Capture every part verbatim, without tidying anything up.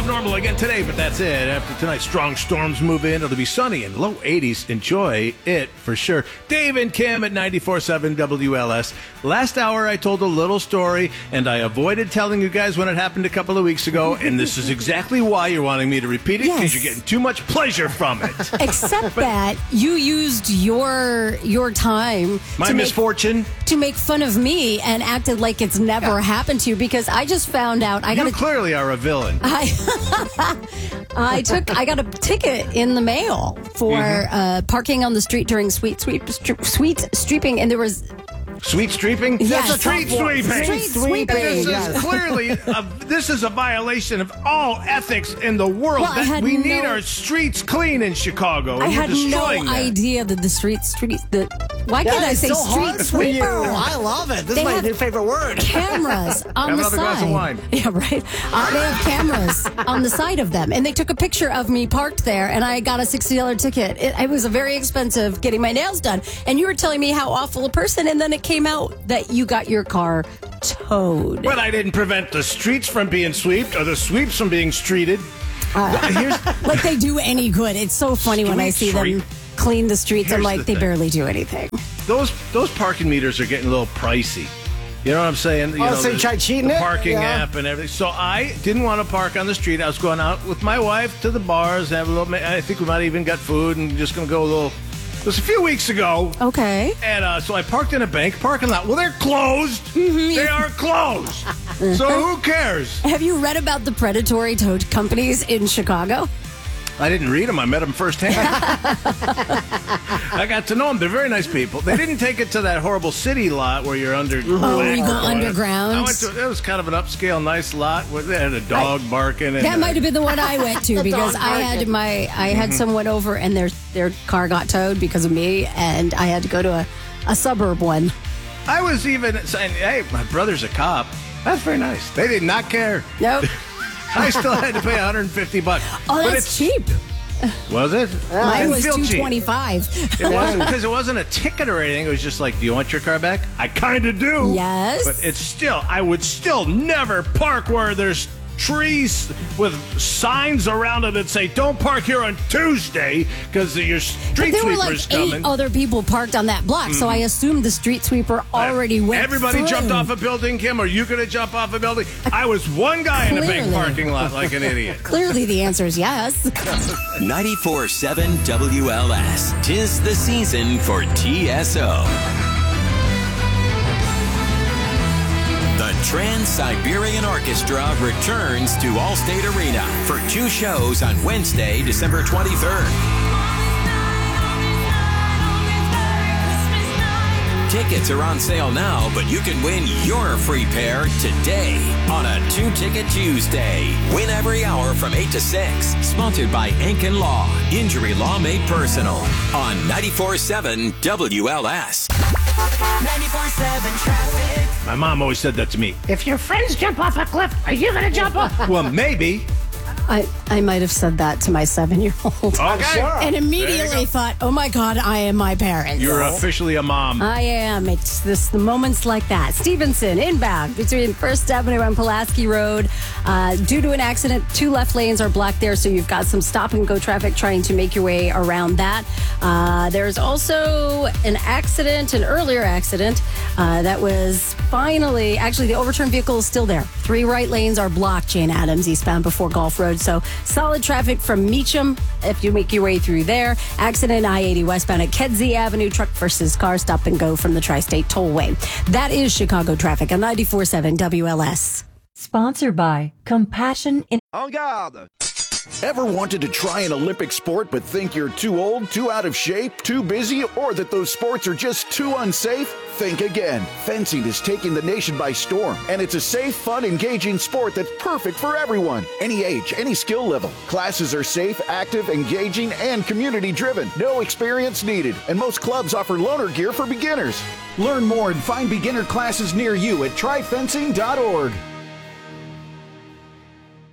normal again today, but that's it. After tonight, strong storms move in. It'll be sunny and low eighties. Enjoy it for sure. Dave and Kim at ninety-four point seven W L S. Last hour, I told a little story, and I avoided telling you guys when it happened a couple of weeks ago, and this is exactly why you're wanting me to repeat it, because Yes. you're getting too much pleasure from it. Except that you used your your time My to make, misfortune. to make fun of me and acted like it's never happened to you, because I just found out I got You a clearly are a villain. I I took I got a ticket in the mail for Mm-hmm. uh, parking on the street during sweet sweet stre- sweet streeping, and there was Sweet streeping? Yes. That's a street sweeping. Street sweeping. This Yes. is clearly a, this is a violation of all ethics in the world. Well, I That had we no- need our streets clean in Chicago. And I we're had no destroying that. idea that the street street the why That can't I is say so street hard for you. sweeper? I love it. This They is my have new favorite word. Cameras on Have the another side. glass of wine. Yeah, right. Uh, they have cameras on the side of them, and they took a picture of me parked there, and I got a sixty dollar ticket. It, it was a very expensive getting my nails done, and you were telling me how awful a person, and then it came out that you got your car towed. But I didn't prevent the streets from being sweeped or the sweeps from being streeted. Here's, Like they do any good. It's so funny when I see Street them clean the streets. I'm Here's like, the they thing. barely do anything. those those parking meters are getting a little pricey. You know what I'm saying? You Oh, know, so you the, tried cheating the it? parking Yeah. app and everything. So I didn't want to park on the street. I was going out with my wife to the bars, have a little. I think we might have even got food, and just going to go a little. It was a few weeks ago. Okay. And uh, so I parked in a bank parking lot. Well, they're closed. Mm-hmm. They are closed. So who cares? Have you read about the predatory tow companies in Chicago? I didn't read them. I met them firsthand. I got to know them. They're very nice people. They didn't take it to that horrible city lot where you're under. Oh, you go I underground? went to. It was kind of an upscale, nice lot where they had a dog barking. And That might have been the one I went to because dog I had barking. my I had someone over and their their car got towed because of me, and I had to go to a, a suburb one. I was even saying, "Hey, my brother's a cop." That's very nice. They did not care. Nope. I still had to pay one hundred fifty bucks. Oh, But that's cheap. Was it? Mine Didn't was feel two cheap. twenty five. It wasn't because it wasn't a ticket or anything. It was just like, "Do you want your car back?" I kind of do. Yes. But it's still, I would still never park where there's trees with signs around it that say, "Don't park here on Tuesday," because your street There were sweeper's like eight coming. other people parked on that block, so I assumed the street sweeper already went. Everybody through. jumped off a building, Kim. Are you going to jump off a building? I was one guy in a big Clearly. parking lot like an idiot. Clearly, the answer is yes. ninety-four point seven W L S. Tis the season for T S O. The Trans-Siberian Orchestra returns to Allstate Arena for two shows on Wednesday, December twenty-third. Tickets are on sale now, but you can win your free pair today on a two-ticket Tuesday. Win every hour from eight to six. Sponsored by Enkin Law. Injury law made personal. On ninety-four point seven W L S. ninety-four point seven traffic. My mom always said that to me. If your friends jump off a cliff, are you going to jump off? Well, maybe. I, I might have said that to my seven-year-old. Okay. Sure. And There you immediately go. thought, oh my God, I am my parents. You're officially a mom. I am. It's this the moments like that. Stevenson, inbound between First Avenue and Pulaski Road. Uh, due to an accident, two left lanes are blocked there, so you've got some stop and go traffic trying to make your way around that. Uh, there's also an accident, an earlier accident, uh, that was finally, actually, the overturned vehicle is still there. Three right lanes are blocked, Jane Addams, eastbound before Gulf Road. So solid traffic from Meacham if you make your way through there. Accident I eighty westbound at Kedzie Avenue. Truck versus car stop and go from the Tri-State Tollway. That is Chicago traffic on ninety-four point seven W L S. Sponsored by Compassion in En garde! Ever wanted to try an Olympic sport but think you're too old, too out of shape, too busy, or that those sports are just too unsafe? Think again. Fencing is taking the nation by storm, and it's a safe, fun, engaging sport that's perfect for everyone. Any age, any skill level. Classes are safe, active, engaging, and community-driven. No experience needed, and most clubs offer loaner gear for beginners. Learn more and find beginner classes near you at try fencing dot org.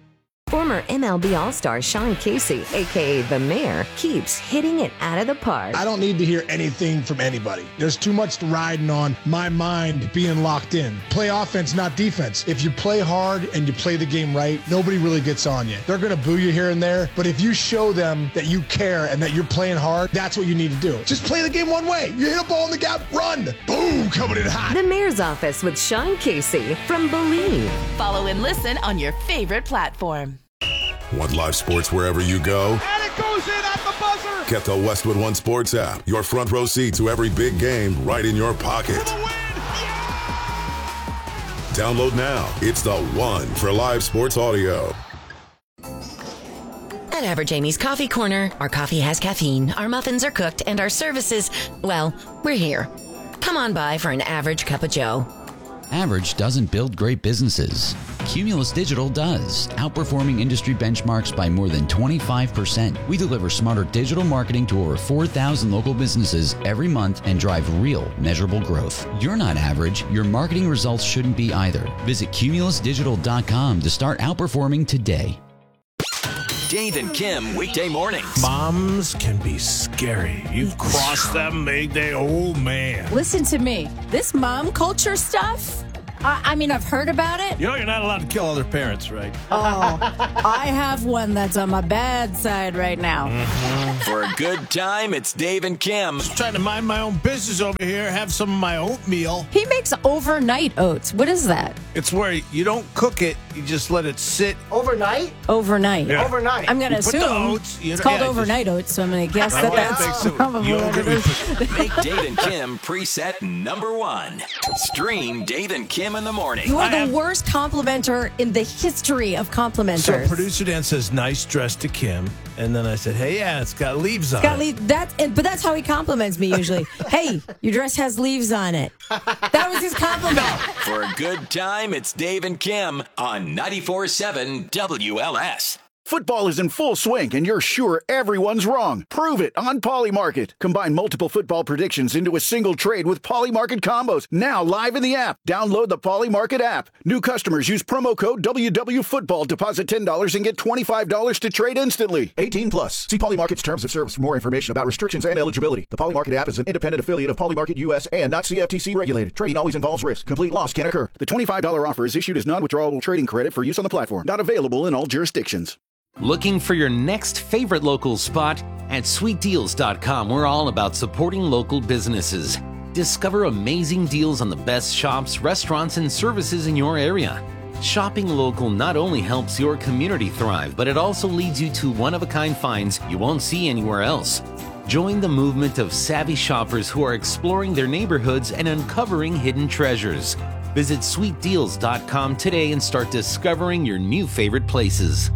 Former M L B All-Star Sean Casey, a k a. The Mayor, keeps hitting it out of the park. I don't need to hear anything from anybody. There's too much riding on my mind being locked in. Play offense, not defense. If you play hard and you play the game right, nobody really gets on you. They're going to boo you here and there, but if you show them that you care and that you're playing hard, that's what you need to do. Just play the game one way. You hit a ball in the gap, run. Boom, coming in hot. The Mayor's Office with Sean Casey from Believe. Follow and listen on your favorite platform. Want live sports wherever you go? And it goes in at the buzzer! Get the Westwood One Sports app. Your front row seat to every big game right in your pocket. For the win! Yeah! Download now. It's the one for live sports audio. At Average Amy's Coffee Corner, our coffee has caffeine, our muffins are cooked, and our services, well, we're here. Come on by for an average cup of joe. Average doesn't build great businesses. Cumulus Digital does, outperforming industry benchmarks by more than twenty-five percent. We deliver smarter digital marketing to over four thousand local businesses every month and drive real, measurable growth. You're not average. Your marketing results shouldn't be either. Visit cumulus digital dot com to start outperforming today. Dave and Kim, weekday mornings. Moms can be scary. You've crossed them, they, they, oh man. Listen to me. This mom culture stuff, I, I mean, I've heard about it. You know you're not allowed to kill other parents, right? Oh, I have one that's on my bad side right now. Mm-hmm. For a good time, it's Dave and Kim. Just trying to mind my own business over here, have some of my oatmeal. He makes overnight oats. What is that? It's where you don't cook it, you just let it sit. Overnight? Overnight. Yeah. Overnight. I'm going to assume oats, you it's know, called yeah, overnight just, oats, so I'm going to guess I that want that's some probably what it is. Make Dave and Kim preset number one. Stream Dave and Kim in the morning. You are I the have- worst complimenter in the history of complimenters. So producer Dan says, nice dress to Kim. And then I said, hey, yeah, it's got leaves on Got it. leave, that, but that's how he compliments me usually. Hey, your dress has leaves on it. That was his compliment. For a good time, it's Dave and Kim on ninety-four point seven W L S. Football is in full swing, and you're sure everyone's wrong. Prove it on Polymarket. Combine multiple football predictions into a single trade with Polymarket combos. Now live in the app. Download the Polymarket app. New customers use promo code W W Football. Deposit ten dollars and get twenty-five dollars to trade instantly. eighteen plus. See Polymarket's terms of service for more information about restrictions and eligibility. The Polymarket app is an independent affiliate of Polymarket U S and not C F T C regulated. Trading always involves risk. Complete loss can occur. The twenty-five dollars offer is issued as non-withdrawable trading credit for use on the platform. Not available in all jurisdictions. Looking for your next favorite local spot? At sweet deals dot com, we're all about supporting local businesses. Discover amazing deals on the best shops, restaurants, and services in your area. Shopping local not only helps your community thrive, but it also leads you to one-of-a-kind finds you won't see anywhere else. Join the movement of savvy shoppers who are exploring their neighborhoods and uncovering hidden treasures. Visit sweet deals dot com today and start discovering your new favorite places.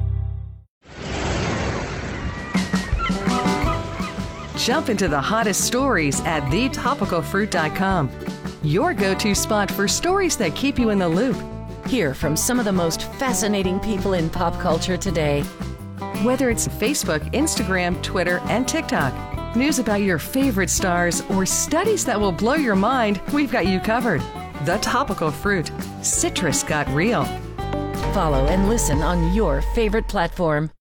Jump into the hottest stories at the topical fruit dot com. Your go-to spot for stories that keep you in the loop. Hear from some of the most fascinating people in pop culture today. Whether it's Facebook, Instagram, Twitter, and TikTok, news about your favorite stars, or studies that will blow your mind, we've got you covered. The Topical Fruit. Citrus got real. Follow and listen on your favorite platform.